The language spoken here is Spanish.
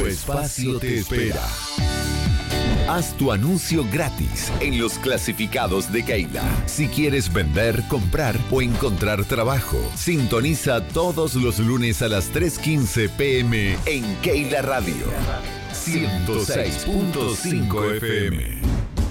espacio te espera. Haz tu anuncio gratis en los clasificados de Keila. Si quieres vender, comprar o encontrar trabajo, sintoniza todos los lunes a las 3:15 p.m. en Keila Radio 106.5 FM.